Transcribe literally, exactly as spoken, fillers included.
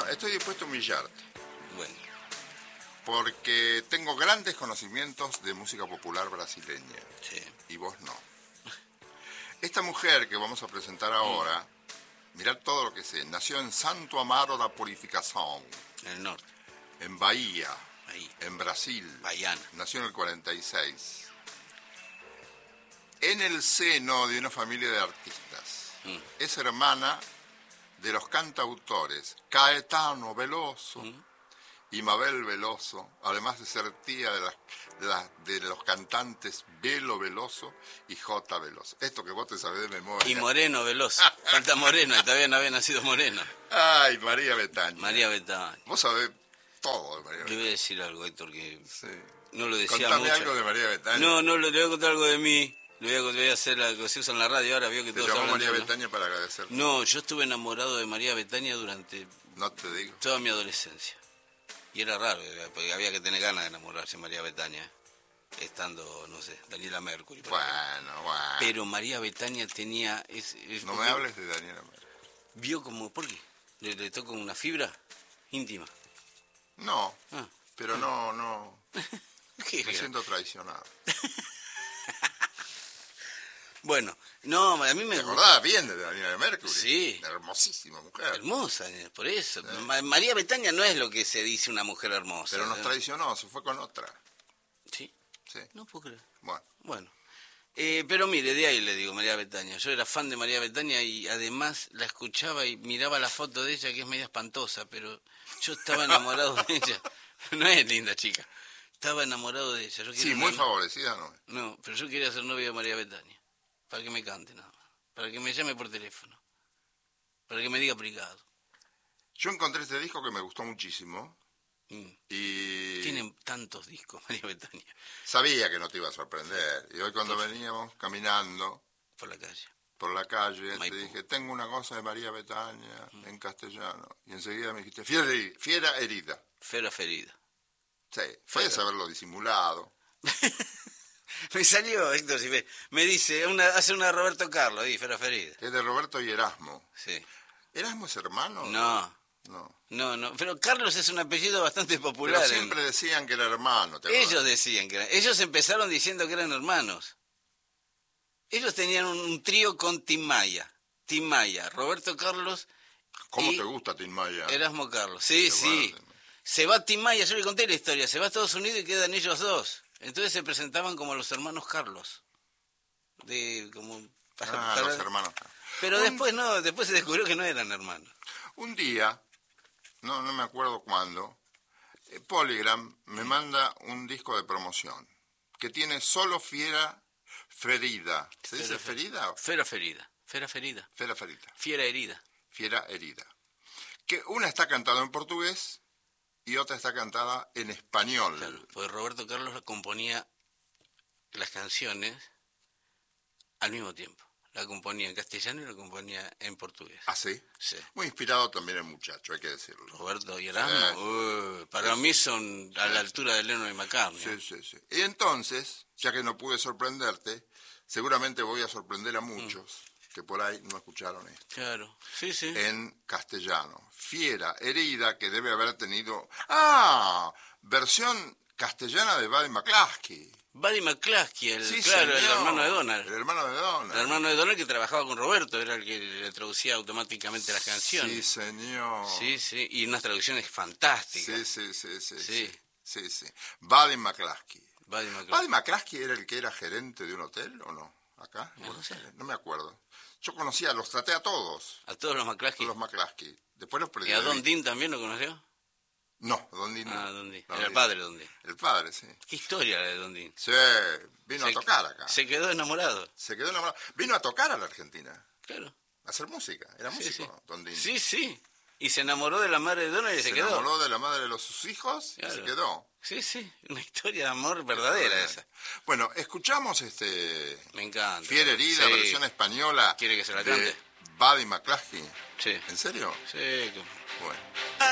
estoy dispuesto a humillarte. Bueno. Porque tengo grandes conocimientos de música popular brasileña. Sí. Y vos no. Esta mujer que vamos a presentar ahora, mm. mirad todo lo que sé, nació en Santo Amaro da Purificação. En el norte. En Bahía. Ahí. En Brasil. Bahiana. Nació en el cuarenta y seis. En el seno de una familia de artistas. Mm. Es hermana de los cantautores Caetano Veloso mm. y Mabel Veloso, además de ser tía de, las, de, las, de los cantantes Belo Veloso y J. Veloso. Esto que vos te sabés de memoria. Y Moreno Veloso. Falta Moreno, y todavía no había nacido Moreno. Ay, María Bethânia. María Bethânia. Vos sabés todo de María Bethânia. Le voy a decir algo, Héctor, que sí. no lo decía Contame mucho. algo de María Bethânia. No, no, le voy a contar algo de mí. Le voy a, le voy a hacer lo que se usa en la radio ahora, vio que ¿Te todos llamó hablan María de, Bethânia ¿no? para agradecer? No, yo estuve enamorado de María Bethânia durante no te digo. toda mi adolescencia. Y era raro, porque había que tener ganas de enamorarse de María Bethânia, estando, no sé, Daniela Mercury. Bueno, ejemplo. bueno. Pero María Bethânia tenía... Es, es no me hables de Daniela Mercury. Vio como, ¿por qué? ¿Le, le tocó una fibra íntima? No, ah. pero ah. no, no. ¿Qué me siento traicionado. Bueno, no, a mí me... ¿Te acordás bien de Daniela Mercury? Sí. Hermosísima mujer. Hermosa, por eso. ¿Eh? María Bethânia no es lo que se dice una mujer hermosa. Pero nos ¿no? traicionó, se fue con otra. ¿Sí? Sí. No puedo creer. Bueno. Bueno. Eh, pero mire, de ahí le digo María Bethânia. Yo era fan de María Bethânia y además la escuchaba y miraba la foto de ella, que es media espantosa, pero yo estaba enamorado de ella. No es linda chica. Estaba enamorado de ella. Yo sí, muy una... favorecida, ¿no? No, pero yo quería ser novio de María Bethânia. Para que me cante nada más. Para que me llame por teléfono. Para que me diga privado. Yo encontré este disco que me gustó muchísimo. Mm. Y... Tienen tantos discos, María Bethânia. Sabía que no te iba a sorprender. Y hoy cuando por... veníamos caminando... Por la calle. Por la calle, Maipú. Te dije, tengo una cosa de María Bethânia mm. en castellano. Y enseguida me dijiste, fiera, fiera herida. Fiera ferida. Sí, puedes haberlo disimulado. Me salió, Héctor, si me, me dice, una, hace una Roberto Carlos, ahí, Fiera ferida. Es de Roberto y Erasmo. Sí. ¿Erasmo es hermano? No. No. No, no, pero Carlos es un apellido bastante popular. Pero siempre en... decían que era hermano. ¿te Ellos decían que eran, ellos empezaron diciendo que eran hermanos. Ellos tenían un, un trío con Tim Maya. Tim Maya, Roberto Carlos. ¿Cómo te gusta Tim Maya? Erasmo Carlos, sí, Qué sí. Bueno. Se va Tim Maya, yo le conté la historia, se va a Estados Unidos y quedan ellos dos. Entonces se presentaban como los hermanos Carlos. De como para, ah, para... los hermanos. Pero un... después no, después se descubrió que no eran hermanos. Un día, no, no me acuerdo cuándo, eh, Polygram me manda un disco de promoción que tiene solo Fiera Ferida. ¿Se Fera, dice ferida? Fiera ferida. Fiera ferida. Fiera ferida. Fiera herida. Fiera herida. Que una está cantada en portugués y otra está cantada en español. Claro, porque Roberto Carlos componía las canciones al mismo tiempo. La componía en castellano y la componía en portugués. ¿Ah, sí? Sí. Muy inspirado también el muchacho, hay que decirlo. Roberto y Erasmo, sí. uh, para sí. mí son a sí. la altura de Lennon y McCartney. Sí, sí, sí. Y entonces, ya que no pude sorprenderte, seguramente voy a sorprender a muchos mm. que por ahí no escucharon esto. Claro, sí, sí. En castellano. Fiera herida, que debe haber tenido... ¡Ah! Versión castellana de Buddy McCluskey. Buddy McCluskey, el, sí, claro, señor. el hermano de Donald. El hermano de Donald. El hermano de Donald que trabajaba con Roberto, era el que le traducía automáticamente las canciones. Sí, señor. Sí, sí, y unas traducciones fantásticas. Sí, sí, sí, sí. Sí, sí, sí. sí. Buddy McCluskey. Buddy McCluskey. ¿Buddy McCluskey era el que era gerente de un hotel o no? ¿Acá? No, no sé. No me acuerdo. Yo conocía, los traté a todos. ¿A todos los McCluskey? Todos los McCluskey. Después los perdí. ¿Y a Don Dean también lo conoció? No, Don Dean no. Ah, Don Dean. Era el padre de Don Dean. El padre, sí. ¿Qué historia la de Don Dean? Sí, vino se, a tocar acá. Se quedó enamorado. Se quedó enamorado. Vino a tocar a la Argentina. Claro. A hacer música. Era músico, sí, sí. Don Dean. Sí, sí. Y se enamoró de la madre de Donald y se, se quedó. Se enamoró de la madre de los sus hijos claro. y se quedó. Sí, sí. Una historia de amor verdadera bueno. esa. Bueno, escuchamos este... Me encanta. Fiera herida, sí. versión española. ¿Quiere que se la cante? Buddy McCluskey. Sí. ¿En serio? Sí. Bueno.